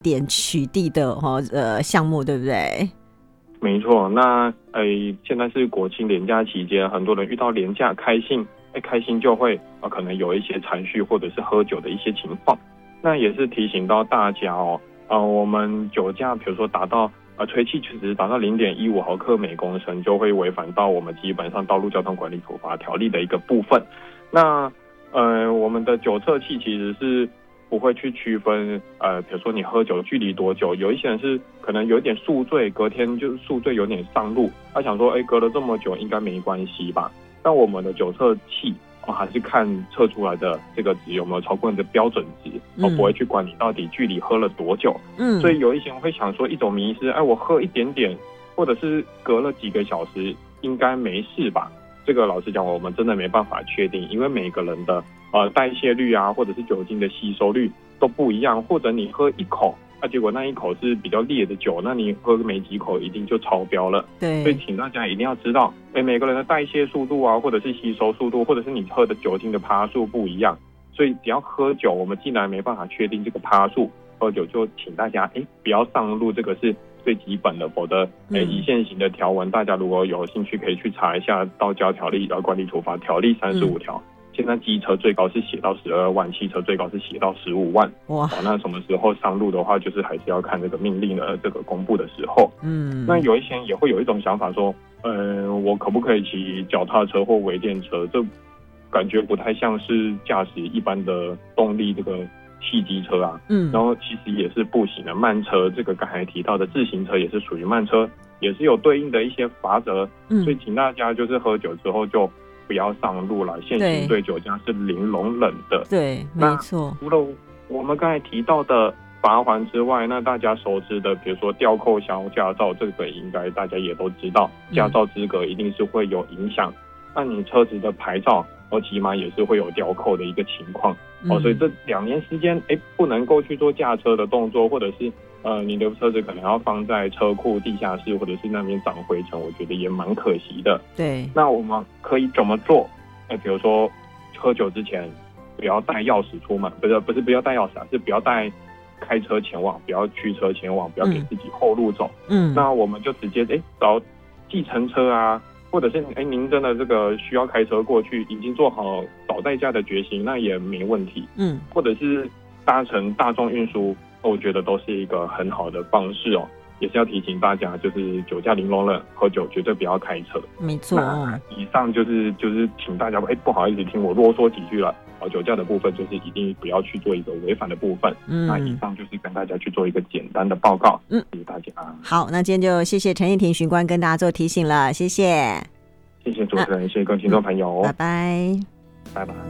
点取缔的项目，对不对？ 没错，那现在是国庆连假期间，很多人遇到连假开心就会可能有一些残序或者是喝酒的一些情况。那也是提醒到大家我们酒驾比如说达到吹气值达到 0.15 毫克每公升，就会违反到我们基本上道路交通管理处罚条例的一个部分。那我们的酒测器其实是不会去区分比如说你喝酒距离多久，有一些人是可能有点宿醉，隔天就是宿醉有点上路，他想说隔了这么久应该没关系吧。但我们的酒测器还是看测出来的这个值有没有超过你的标准值，不会去管你到底距离喝了多久。所以有一些人会想说一种迷思，我喝一点点或者是隔了几个小时应该没事吧。这个老实讲我们真的没办法确定，因为每个人的代谢率或者是酒精的吸收率都不一样，或者你喝一口结果那一口是比较烈的酒，那你喝没几口一定就超标了。 对， 所以请大家一定要知道每个人的代谢速度或者是吸收速度，或者是你喝的酒精的趴数不一样。所以只要喝酒，我们既然没办法确定这个趴数，喝酒就请大家不要上路，这个是最基本的。否则以现行的条文，大家如果有兴趣可以去查一下道交条例管理处罚条例35条。现在机车最高是写到12万，汽车最高是写到15万。哇！那什么时候上路的话，就是还是要看这个命令的这个公布的时候。那有一些人也会有一种想法说，我可不可以骑脚踏车或微电车？这感觉不太像是驾驶一般的动力这个汽机车啊。然后其实也是不行的。慢车这个刚才提到的自行车也是属于慢车，也是有对应的一些罚则。所以请大家就是喝酒之后就不要上路了，现行对酒驾是零容忍的。 对，没错。 除了我们刚才提到的罚锾之外，那大家熟知的，比如说吊扣销驾照，这个应该大家也都知道，驾照资格一定是会有影响。那你车子的牌照，起码也是会有吊扣的一个情况。所以这2年时间，不能够去做驾车的动作，或者是你的车子可能要放在车库地下室，或者是那边长灰尘，我觉得也蛮可惜的。 对， 那我们可以怎么做？比如说喝酒之前不要带钥匙出门，不是不要带钥匙是不要带开车前往，不要驱车前往，不要给自己后路走。那我们就直接找计程车或者是您真的这个需要开车过去，已经做好找代驾的决心，那也没问题。或者是搭乘大众运输，我觉得都是一个很好的方式也是要提醒大家，就是酒驾零容忍，喝酒绝对不要开车。 没错。 以上就是请大家不好意思听我啰嗦几句了。酒驾的部分就是一定不要去做一个违反的部分。那以上就是跟大家去做一个简单的报告。谢谢大家。 好，那今天就谢谢陈燕婷巡官跟大家做提醒了，谢谢。 谢谢主持人，谢谢各位听众朋友。 拜拜。 拜拜。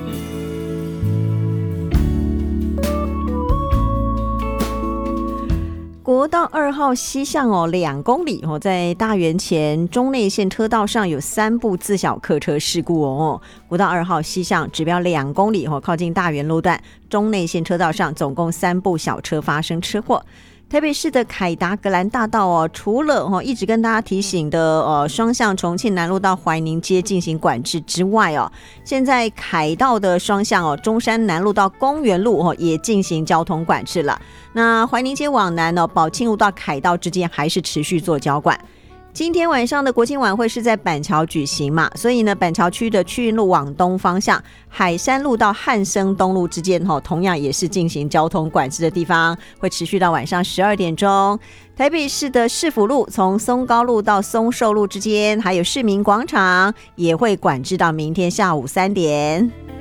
国道2号西向2公里在大园前中内线车道上有3部自小客车事故国道2号西向指标2公里靠近大园路段中内线车道上总共3部小车发生车祸。台北市的凯达格兰大道除了一直跟大家提醒的双向重庆南路到怀宁街进行管制之外现在凯道的双向中山南路到公园路也进行交通管制了。那怀宁街往南宝庆路到凯道之间还是持续做交管。今天晚上的国庆晚会是在板桥举行嘛，所以呢板桥区的区运路往东方向海山路到汉生东路之间同样也是进行交通管制的地方，会持续到晚上12点钟。台北市的市府路从松高路到松寿路之间还有市民广场也会管制到明天下午3点。